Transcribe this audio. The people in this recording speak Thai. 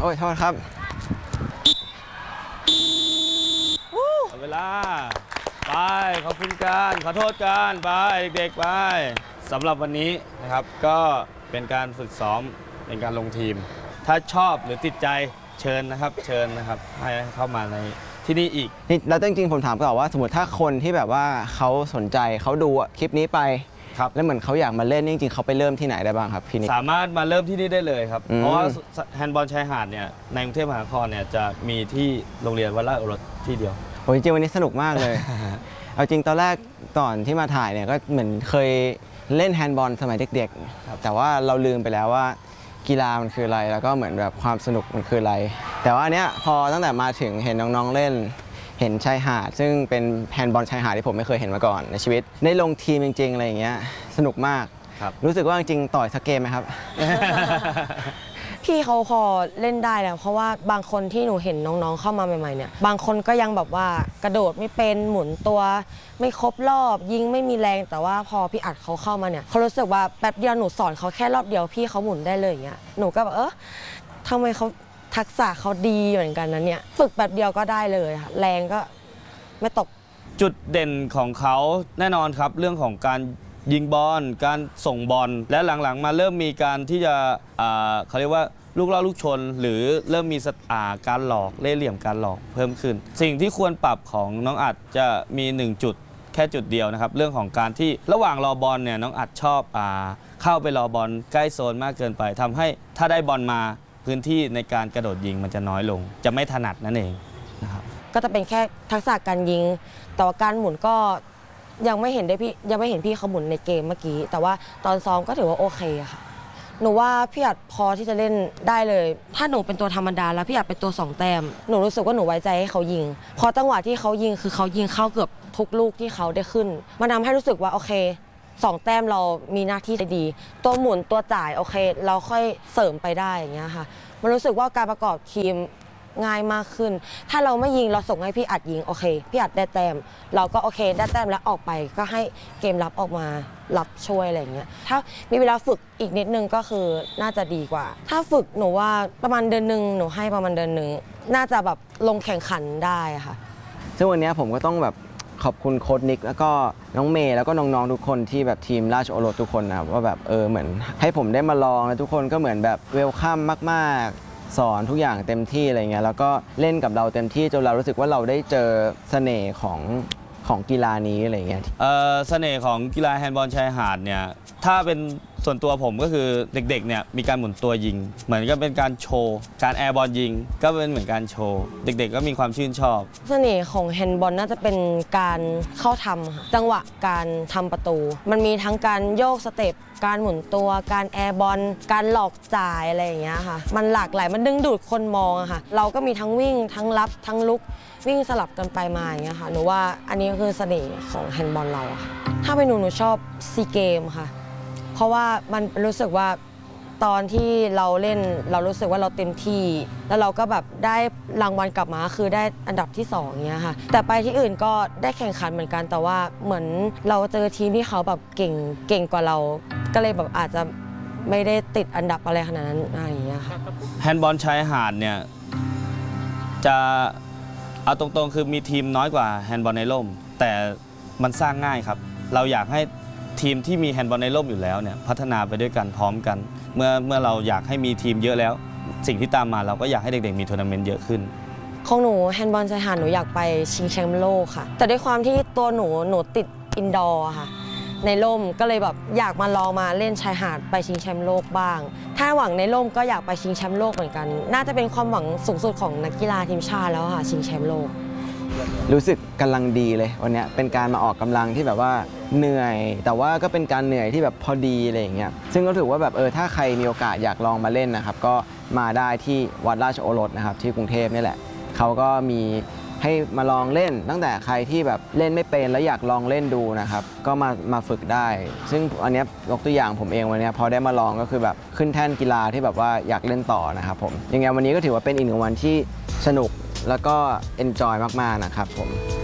อ้ยโทษครับเวลาไปขอบคุณกันขอโทษกันไปเด็กๆไปสำหรับวันนี้นะครับก็เป็นการฝึกซ้อมเป็นการลงทีมถ้าชอบหรือติดใจเชิญนะครับให้เข้ามาในที่นี่อีกแล้วจริงๆผมถามก่อนว่าสมมติถ้าคนที่แบบว่าเขาสนใจเขาดูคลิปนี้ไปแล้วเหมือนเขาอยากมาเล่นจริงๆเขาไปเริ่มที่ไหนได้บ้างครับพี่นิกสามารถมาเริ่มที่นี่ได้เลยครับเพราะว่าแฮนด์บอลชายหาดเนี่ยในกรุงเทพมหานครเนี่ยจะมีที่โรงเรียนวัดราชโอรสที่เดียวโอ้ยจริงวันนี้สนุกมากเลย เอาจริงตอนแรกก่อนที่มาถ่ายเนี่ยก็เหมือนเคยเล่นแฮนด์บอลสมัยเด็กๆแต่ว่าเราลืมไปแล้วว่ากีฬามันคืออะไรแล้วก็เหมือนแบบความสนุกมันคืออะไรแต่ว่าเนี้ยพอตั้งแต่มาถึงเห็นน้องๆเล่นเห็นชายหาดซึ่งเป็นแฮนด์บอลชายหาดที่ผมไม่เคยเห็นมาก่อนในชีวิตได้ลงทีมจริงๆอะไรอย่างเงี้ยสนุกมากรู้สึกว่าจริงๆต่อยสักเกมไหมครับพี่เขาพอเล่นได้แล้วเพราะว่าบางคนที่หนูเห็นน้องๆเข้ามาใหม่ๆเนี่ยบางคนก็ยังแบบว่ากระโดดไม่เป็นหมุนตัวไม่ครบรอบยิงไม่มีแรงแต่ว่าพอพี่อัดเขาเข้ามาเนี่ยเขารู้สึกว่าแป๊บเดียวหนูสอนเขาแค่รอบเดียวพี่เขาหมุนได้เลยอย่างเงี้ยหนูก็แบบทำไมเขาทักษะเขาดีเหมือนกันนะเนี่ยฝึกแบบเดียวก็ได้เลยค่ะแรงก็ไม่ตกจุดเด่นของเขาแน่นอนครับเรื่องของการยิงบอลการส่งบอลและหลังๆมาเริ่มมีการที่จะเขาเรียกว่าลูกล่อลูกชนหรือเริ่มมีการหลอกเล่ห์เหลี่ยมการหลอกเพิ่มขึ้นสิ่งที่ควรปรับของน้องอัดจะมี1จุดแค่จุดเดียวนะครับเรื่องของการที่ระหว่างรอบอลเนี่ยน้องอัดชอบเข้าไปรอบอลใกล้โซนมากเกินไปทำให้ถ้าได้บอลมาพื้นที่ในการกระโดดยิงมันจะน้อยลงจะไม่ถนัดนั่นเองนะครับก็จะเป็นแค่ทักษะการยิงแต่ว่าการหมุนก็ยังไม่เห็นพี่เขาหมุนในเกมเมื่อกี้แต่ว่าตอนซ้อมก็ถือว่าโอเคค่ะหนูว่าพี่อัดพอที่จะเล่นได้เลยถ้าหนูเป็นตัวธรรมดาแล้วพี่อัดเป็นตัว2 แต้มหนูรู้สึกว่าหนูไว้ใจให้เขายิงพอจังหวะที่เขายิงคือเขายิงเข้าเกือบทุกลูกที่เขาได้ขึ้นมันทำให้รู้สึกว่าโอเค2 แต้มเรามีหน้าที่ได้ดีตัวหมุนตัวจ่ายโอเคเราค่อยเสริมไปได้อย่างเงี้ยค่ะมันรู้สึกว่าการประกอบทีมง่ายมากขึ้นถ้าเราไม่ยิงเราส่งให้พี่อัดยิงโอเคพี่อัดได้แต้มเราก็โอเคได้แต้มแล้วออกไปก็ให้เกมรับออกมารับช่วยอะไรอย่างเงี้ยถ้ามีเวลาฝึกอีกนิดนึงก็คือน่าจะดีกว่าถ้าฝึกหนูว่าประมาณเดือนนึงหนูให้ประมาณเดือนนึงน่าจะแบบลงแข่งขันได้ค่ะซึ่งวันนี้ผมก็ต้องแบบขอบคุณโค้ชนิกแล้วก็น้องเมย์แล้วก็น้องๆทุกคนที่แบบทีมราชโอรสทุกคนนะครับว่าแบบเหมือนให้ผมได้มาลองแล้วทุกคนก็เหมือนแบบเวลคัมมากๆสอนทุกอย่างเต็มที่อะไรเงี้ยแล้วก็เล่นกับเราเต็มที่จนเรารู้สึกว่าเราได้เจอเสน่ห์ของกีฬานี้อะไรเงี้ยเสน่ห์ของกีฬาแฮนด์บอลชายหาดเนี่ยถ้าเป็นส่วนตัวผมก็คือเด็กๆเนี่ยมีการหมุนตัวยิงเหมือนกับเป็นการโชว์การแอร์บอลยิงก็เป็นเหมือนการโชว์เด็กๆก็มีความชื่นชอบเสน่ห์ของแฮนด์บอลน่าจะเป็นการเข้าทำจังหวะการทำประตูมันมีทั้งการโยกสเต็ปการหมุนตัวการแอร์บอลการหลอกจ่ายอะไรอย่างเงี้ยค่ะมันหลากหลายมันดึงดูดคนมองอะค่ะเราก็มีทั้งวิ่งทั้งรับทั้งลุกวิ่งสลับกันไปมาอย่างเงี้ยค่ะหนูว่าอันนี้ก็คือเสน่ห์ของแฮนด์บอลเราค่ะถ้าเป็นหนูชอบซีเกมค่ะเพราะว่ามันรู้สึกว่าตอนที่เราเล่นเรารู้สึกว่าเราเต็มที่แล้วเราก็แบบได้รางวัลกลับมาคือได้อันดับที่2เงี้ยค่ะแต่ไปที่อื่นก็ได้แข่งขันเหมือนกันแต่ว่าเหมือนเราเจอทีมที่เขาแบบเก่งกว่าเราก็เลยแบบอาจจะไม่ได้ติดอันดับอะไรขนาดนั้นอะไรอย่างเงี้ยค่ะแฮนด์บอลชายหาดเนี่ยจะเอาตรงๆคือมีทีมน้อยกว่าแฮนด์บอลในร่มแต่มันสร้างง่ายครับเราอยากให้ทีมที่มีแฮนด์บอลในร่มอยู่แล้วเนี่ยพัฒนาไปด้วยกันพร้อมกันเมื่อเราอยากให้มีทีมเยอะแล้วสิ่งที่ตามมาเราก็อยากให้เด็กๆมีทัวร์นาเมนต์เยอะขึ้นของหนูแฮนด์บอลชายหาดหนูอยากไปชิงแชมป์โลกค่ะแต่ด้วยความที่ตัวหนูติดอินดอร์ค่ะในร่มก็เลยแบบอยากมาลองมาเล่นชายหาดไปชิงแชมป์โลกบ้างถ้าหวังในร่มก็อยากไปชิงแชมป์โลกเหมือนกันน่าจะเป็นความหวังสูงสุดของนักกีฬาทีมชาติแล้วค่ะชิงแชมป์โลกรู้สึกกำลังดีเลยวันนี้เป็นการมาออกกำลังที่แบบว่าเหนื่อยแต่ว่าก็เป็นการเหนื่อยที่แบบพอดีอะไรอย่างเงี้ยซึ่งก็ถือว่าแบบถ้าใครมีโอกาสอยากลองมาเล่นนะครับก็มาได้ที่วัดราชโอรสนะครับที่กรุงเทพนี่แหละเขาก็มีให้มาลองเล่นตั้งแต่ใครที่แบบเล่นไม่เป็นแล้วอยากลองเล่นดูนะครับก็มาฝึกได้ซึ่งอันนี้ยกตัวอย่างผมเองวันนี้พอได้มาลองก็คือแบบขึ้นแท่นกีฬาที่แบบว่าอยากเล่นต่อนะครับผมยังไงวันนี้ก็ถือว่าเป็นอีกหนึ่งวันที่สนุกแล้วก็ enjoy มากๆนะครับผม